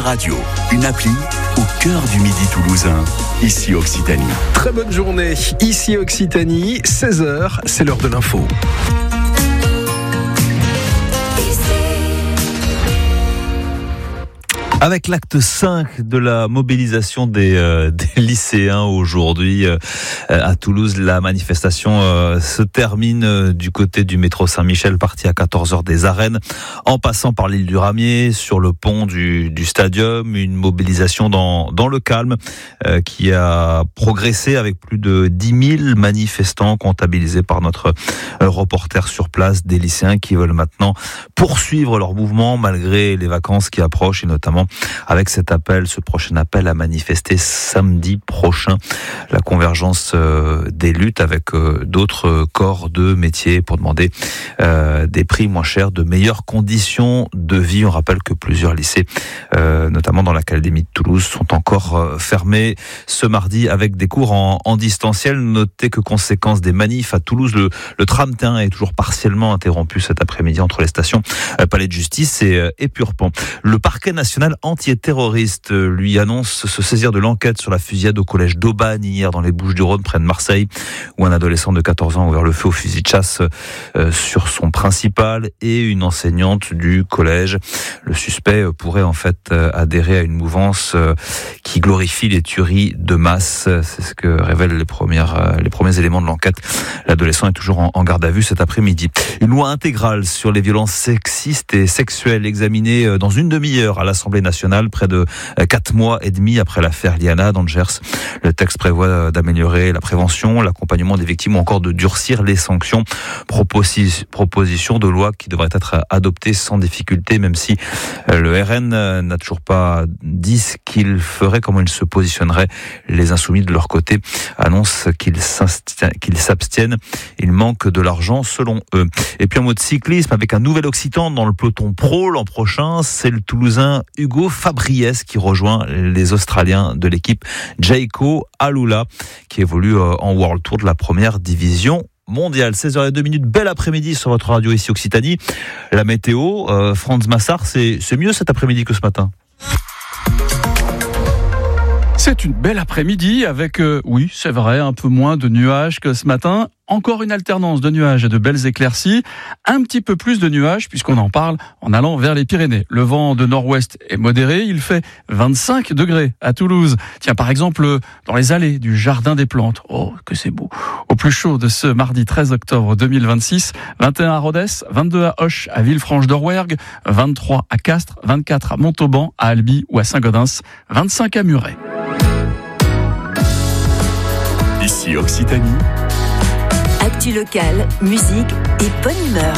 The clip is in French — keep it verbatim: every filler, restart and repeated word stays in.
radio, une appli au cœur du midi toulousain, ici Occitanie. Très bonne journée, ici Occitanie, seize heures, c'est l'heure de l'info. Avec l'acte cinq de la mobilisation des, euh, des lycéens aujourd'hui euh, à Toulouse, la manifestation euh, se termine euh, du côté du métro Saint-Michel, parti à quatorze heures des Arènes, en passant par l'île du Ramier, sur le pont du, du Stadium, une mobilisation dans, dans le calme euh, qui a progressé avec plus de dix mille manifestants comptabilisés par notre euh, reporter sur place, des lycéens qui veulent maintenant poursuivre leur mouvement malgré les vacances qui approchent et notamment avec cet appel, ce prochain appel à manifester samedi prochain, la convergence euh, des luttes avec euh, d'autres corps de métier pour demander euh, des prix moins chers, de meilleures conditions de vie. On rappelle que plusieurs lycées, euh, notamment dans l'Académie de Toulouse, sont encore euh, fermés ce mardi avec des cours en, en distanciel. Notez que conséquence des manifs à Toulouse, le, le tram T un est toujours partiellement interrompu cet après-midi entre les stations euh, Palais de Justice et, euh, et Purpan. Le parquet national anti-terroriste lui annonce se saisir de l'enquête sur la fusillade au collège d'Aubagne hier dans les Bouches-du-Rhône près de Marseille, où un adolescent de quatorze ans a ouvert le feu au fusil de chasse euh, sur son principal et une enseignante du collège. Le suspect pourrait en fait euh, adhérer à une mouvance euh, qui glorifie les tueries de masse. C'est ce que révèlent les premières euh, les premiers éléments de l'enquête. L'adolescent est toujours en, en garde à vue cet après-midi. Une loi intégrale sur les violences sexistes et sexuelles examinée dans une demi-heure à l'Assemblée nationale, près de quatre mois et demi après l'affaire Liana dans le Gers. Le texte prévoit d'améliorer la prévention, l'accompagnement des victimes ou encore de durcir les sanctions. Proposi- proposition de loi qui devrait être adoptée sans difficulté, même si le R N n'a toujours pas dit ce qu'il ferait, comment il se positionnerait. Les Insoumis, de leur côté, annoncent qu'ils s'abstiennent. Il manque de l'argent, selon eux. Et puis un mot de cyclisme avec un nouvel Occitan dans le peloton pro l'an prochain. C'est le Toulousain Hugo Fabriès qui rejoint les Australiens de l'équipe Jayco Alula, qui évolue en World Tour de la première division mondiale. seize heures zéro deux, bel après-midi sur votre radio ici Occitanie. La météo, euh, Franz Massard, c'est, c'est mieux cet après-midi que ce matin? C'est une belle après-midi avec, euh, oui, c'est vrai, un peu moins de nuages que ce matin. Encore une alternance de nuages et de belles éclaircies. Un petit peu plus de nuages puisqu'on en parle en allant vers les Pyrénées. Le vent de nord-ouest est modéré. Il fait vingt-cinq degrés à Toulouse. Tiens, par exemple, dans les allées du Jardin des Plantes. Oh, que c'est beau. Au plus chaud de ce mardi treize octobre deux mille vingt-six. vingt et un à Rodez, vingt-deux à Auch, à Villefranche-d'Orwerg, vingt-trois à Castres, vingt-quatre à Montauban, à Albi ou à Saint-Gaudens, vingt-cinq à Muret. Ici Occitanie. Actu locale, musique et bonne humeur.